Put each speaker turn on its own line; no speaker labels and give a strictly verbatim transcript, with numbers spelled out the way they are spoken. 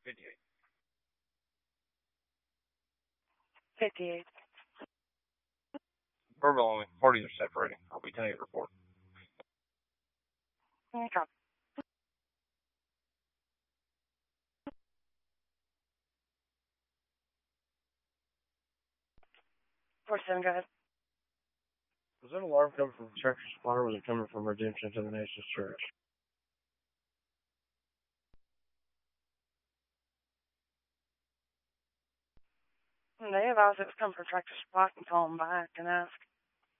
fifty-eight.
fifty-eight.
Verbal only. Parties are separating. I'll be ten eight report.
Okay. four seven, go ahead.
Was that alarm coming from Tractor Supply or was it coming from Redemption to the Nations Church?
They advised it was coming from Tractor Supply and call them back and ask.